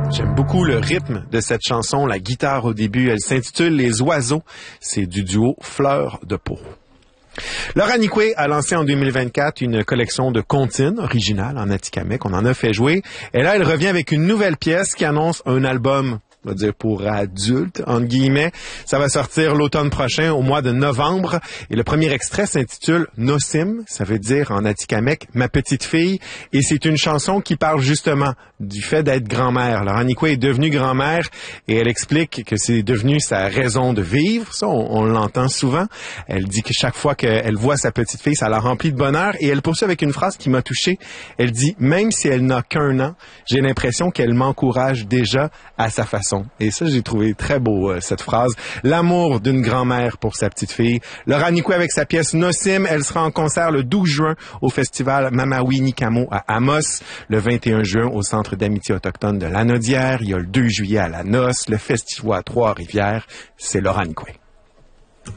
J'aime beaucoup le rythme de cette chanson, la guitare au début. Elle s'intitule Les Oiseaux. C'est du duo Fleur de Peau. Laura Nicoué a lancé en 2024 une collection de comptines originales en atikamekw. On en a fait jouer. Et là, elle revient avec une nouvelle pièce qui annonce un album, on va dire pour adultes, entre guillemets. Ça va sortir l'automne prochain, au mois de novembre. Et le premier extrait s'intitule Nosim. Ça veut dire en atikamekw, ma petite fille. Et c'est une chanson qui parle justement du fait d'être grand-mère. Laura Nicoué est devenue grand-mère et elle explique que c'est devenu sa raison de vivre. Ça, on l'entend souvent. Elle dit que chaque fois qu'elle voit sa petite fille, ça la remplit de bonheur. Et elle poursuit avec une phrase qui m'a touché. Elle dit, même si elle n'a qu'1 an, j'ai l'impression qu'elle m'encourage déjà à sa façon. Et ça, j'ai trouvé très beau, cette phrase. L'amour d'une grand-mère pour sa petite fille. Laura Nicoué avec sa pièce Nosim. Elle sera en concert le 12 juin au festival Mamawi Nikamo à Amos. Le 21 juin au Centre d'amitié autochtone de Lanaudière. Il y a le 2 juillet à La Noce. Le festival à Trois-Rivières. C'est Laura Nicoué.